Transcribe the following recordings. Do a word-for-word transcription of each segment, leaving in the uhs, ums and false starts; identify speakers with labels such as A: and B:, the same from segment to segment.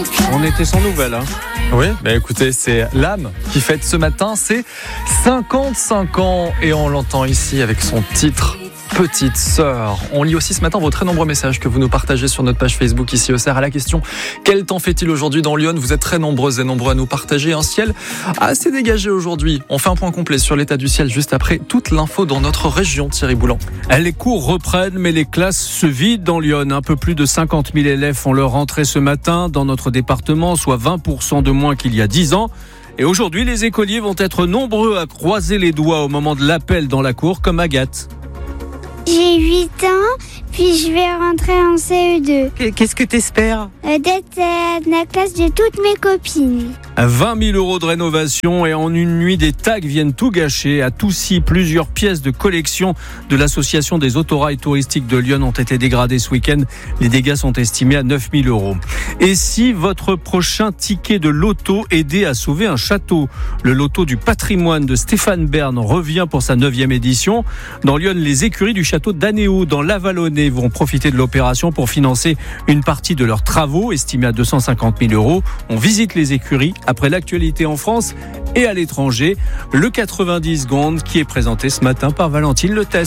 A: On était sans nouvelles. Hein.
B: Oui, bah écoutez, c'est l'âme qui fête ce matin, c'est cinquante-cinq ans et on l'entend ici avec son titre Petite Sœur. On lit aussi ce matin vos très nombreux messages que vous nous partagez sur notre page Facebook ici au C E R à la question quel temps fait-il aujourd'hui dans Lyon? Vous êtes très nombreuses et nombreux à nous partager un ciel assez dégagé aujourd'hui. On fait un point complet sur l'état du ciel juste après toute l'info dans notre région. Thierry Boulan.
A: Les cours reprennent mais les classes se vident dans Lyon. Un peu plus de cinquante mille élèves font leur rentrée ce matin dans notre département, soit vingt pour cent de moins qu'il y a dix ans. Et aujourd'hui, les écoliers vont être nombreux à croiser les doigts au moment de l'appel dans la cour, comme Agathe.
C: J'ai huit ans, puis je vais rentrer en C E deux.
D: Qu'est-ce que t'espères ?
C: euh, D'être à la classe de toutes mes copines.
A: vingt mille euros de rénovation et en une nuit, des tags viennent tout gâcher. À Toussy, plusieurs pièces de collection de l'association des autorails touristiques de Lyon ont été dégradées ce week-end. Les dégâts sont estimés à neuf mille euros. Et si votre prochain ticket de loto aidait à sauver un château ? Le loto du patrimoine de Stéphane Bern revient pour sa neuvième édition. Dans Lyon, les écuries du château d'Anéo dans l'Avalonnais vont profiter de l'opération pour financer une partie de leurs travaux, estimés à deux cent cinquante mille euros. On visite les écuries après l'actualité en France et à l'étranger. Le quatre-vingt-dix secondes qui est présenté ce matin par Valentine Lettès.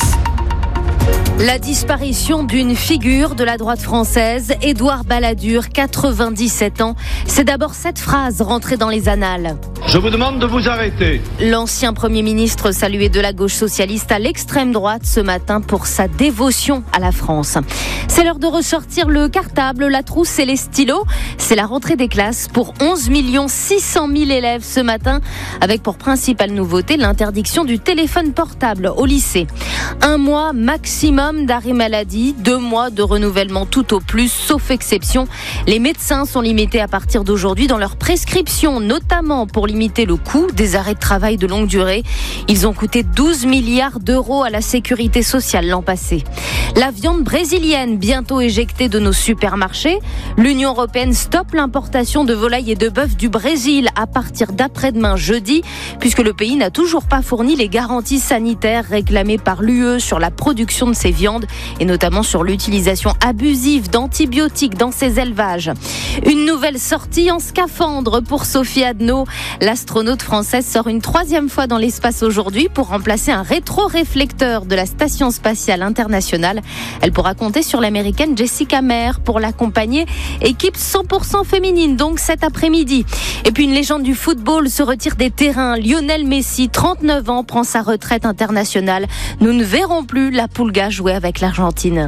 E: La disparition d'une figure de la droite française, Édouard Balladur, quatre-vingt-dix-sept ans. C'est d'abord cette phrase rentrée dans les annales.
F: Je vous demande de vous arrêter.
E: L'ancien Premier ministre salué de la gauche socialiste à l'extrême droite ce matin pour sa dévotion à la France. C'est l'heure de ressortir le cartable, la trousse et les stylos. C'est la rentrée des classes pour onze millions six cent mille élèves ce matin, avec pour principale nouveauté l'interdiction du téléphone portable au lycée. Un mois maximum d'arrêt maladie, deux mois de renouvellement tout au plus, sauf exception. Les médecins sont limités à partir d'aujourd'hui dans leurs prescriptions, notamment pour limiter le coût des arrêts de travail de longue durée. Ils ont coûté douze milliards d'euros à la sécurité sociale l'an passé. La viande brésilienne, bientôt éjectée de nos supermarchés. L'Union européenne stoppe l'importation de volailles et de bœuf du Brésil à partir d'après-demain jeudi, puisque le pays n'a toujours pas fourni les garanties sanitaires réclamées par l'U E sur la production de ces viandes et notamment sur l'utilisation abusive d'antibiotiques dans ces élevages. Une nouvelle sortie en scaphandre pour Sophie Adno. L'astronaute française sort une troisième fois dans l'espace aujourd'hui pour remplacer un rétroréflecteur de la Station spatiale internationale. Elle pourra compter sur l'américaine Jessica Meir pour l'accompagner. Équipe cent pour cent féminine donc cet après-midi. Et puis une légende du football se retire des terrains. Lionel Messi, trente-neuf ans, prend sa retraite internationale. Nous ne verrons plus la Pulga jouer avec l'Argentine.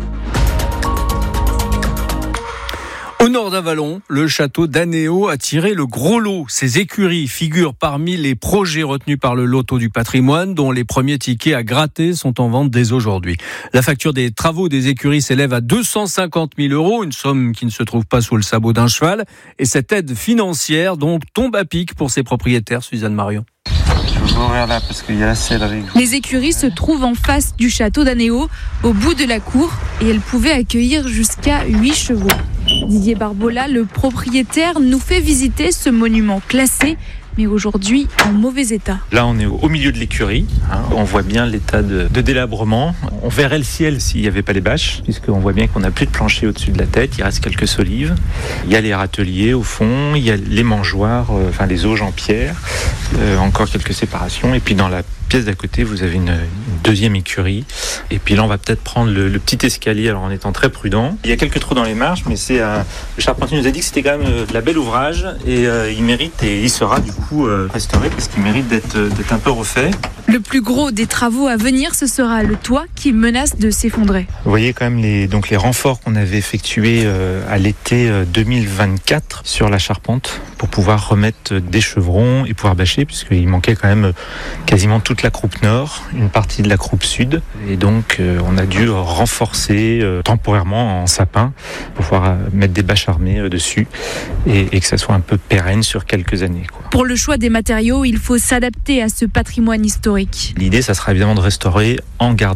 A: Au nord d'Avalon, le château d'Anéo a tiré le gros lot. Ces écuries figurent parmi les projets retenus par le loto du patrimoine, dont les premiers tickets à gratter sont en vente dès aujourd'hui. La facture des travaux des écuries s'élève à deux cent cinquante mille euros, une somme qui ne se trouve pas sous le sabot d'un cheval. Et cette aide financière donc tombe à pic pour ses propriétaires, Suzanne Marion.
G: Là parce qu'il y a la céleri.
H: Les écuries se trouvent en face du château d'Anéo, au bout de la cour, et elles pouvaient accueillir jusqu'à huit chevaux. Didier Barbola, le propriétaire, nous fait visiter ce monument classé, mais aujourd'hui en mauvais état.
G: Là, on est au milieu de l'écurie. Hein, on voit bien l'état de, de délabrement. On verrait le ciel s'il n'y avait pas les bâches, puisqu'on voit bien qu'on n'a plus de plancher au-dessus de la tête. Il reste quelques solives. Il y a les râteliers au fond. Il y a les mangeoires, euh, enfin les auges en pierre. Euh, encore quelques séparations. Et puis dans la pièce d'à côté, vous avez une, une deuxième écurie. Et puis là, on va peut-être prendre le, le petit escalier, alors en étant très prudent. Il y a quelques trous dans les marches, mais c'est euh, le charpentier nous a dit que c'était quand même euh, de la belle ouvrage. Et euh, il mérite, et il sera du coup euh, restauré, parce qu'il mérite d'être, euh, d'être un peu refait.
H: Le plus gros des travaux à venir, ce sera le toit qui menace de s'effondrer.
G: Vous voyez quand même les, donc les renforts qu'on avait effectués euh, à l'été euh, deux mille vingt-quatre sur la charpente pour pouvoir remettre des chevrons et pouvoir bâcher, puisqu'il manquait quand même quasiment toute la croupe nord, une partie de la croupe sud. Et donc euh, on a dû renforcer euh, temporairement en sapin pour pouvoir euh, mettre des bâches armées euh, dessus et, et que ça soit un peu pérenne sur quelques années, quoi.
H: Pour le choix des matériaux, il faut s'adapter à ce patrimoine historique.
G: L'idée, ça sera évidemment de restaurer en gardant un maximum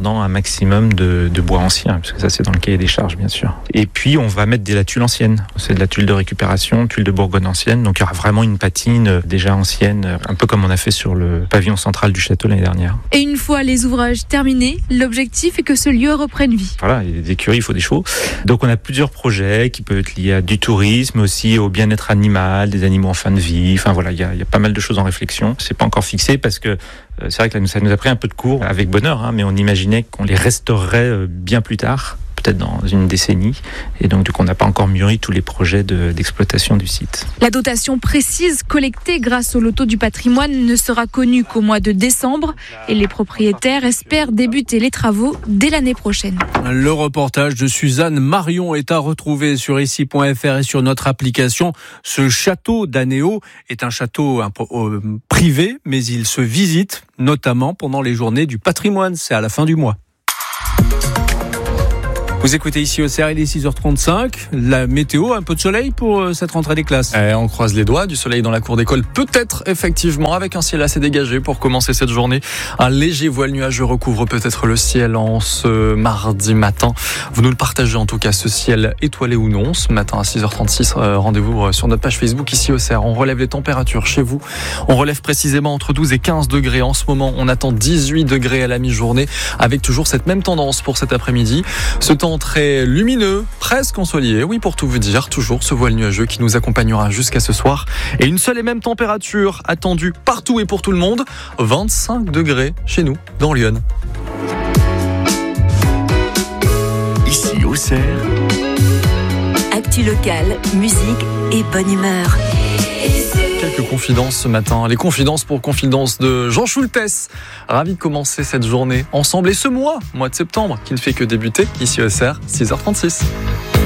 G: maximum de, de bois ancien, parce que ça c'est dans le cahier des charges bien sûr. Et puis on va mettre de la tuile ancienne, c'est de la tuile de récupération, tuile de Bourgogne ancienne, donc il y aura vraiment une patine déjà ancienne, un peu comme on a fait sur le pavillon central du château l'année dernière.
H: Et une fois les ouvrages terminés, l'objectif est que ce lieu reprenne vie.
G: Voilà, il y a des écuries, il faut des chevaux. Donc on a plusieurs projets qui peuvent être liés à du tourisme, aussi au bien-être animal, des animaux en fin de vie, enfin voilà, il y a, il y a pas mal de choses en réflexion. C'est pas encore fixé parce que c'est vrai que là, ça nous a pris un peu de cours, avec bonheur, hein, mais on imaginait qu'on les restaurerait bien plus tard, peut-être dans une décennie, et donc du coup on n'a pas encore mûri tous les projets de, d'exploitation du site.
H: La dotation précise collectée grâce au loto du patrimoine ne sera connue qu'au mois de décembre, et les propriétaires espèrent débuter les travaux dès l'année prochaine.
A: Le reportage de Suzanne Marion est à retrouver sur ici point f r et sur notre application. Ce château d'Anéo est un château un peu, euh, privé, mais il se visite notamment pendant les journées du patrimoine, c'est à la fin du mois. Vous écoutez ici au C R, il est six heures trente-cinq. La météo, un peu de soleil pour cette rentrée des classes.
B: Et on croise les doigts, du soleil dans la cour d'école, peut-être effectivement, avec un ciel assez dégagé pour commencer cette journée. Un léger voile nuageux recouvre peut-être le ciel en ce mardi matin. Vous nous le partagez en tout cas, ce ciel étoilé ou non. Ce matin à six heures trente-six, rendez-vous sur notre page Facebook ici au C R. On relève les températures chez vous. On relève précisément entre douze et quinze degrés. En ce moment, on attend dix-huit degrés à la mi-journée, avec toujours cette même tendance pour cet après-midi. Ce temps très lumineux, presque ensoleillé, oui pour tout vous dire, toujours ce voile nuageux qui nous accompagnera jusqu'à ce soir. Et une seule et même température attendue partout et pour tout le monde, vingt-cinq degrés chez nous, dans Lyon.
D: Ici au C R, actu locale, musique et bonne humeur.
B: Quelques confidences ce matin, les confidences pour confidences de Jean Schultes. Ravi de commencer cette journée ensemble et ce mois, mois de septembre, qui ne fait que débuter ici au C R, six heures trente-six.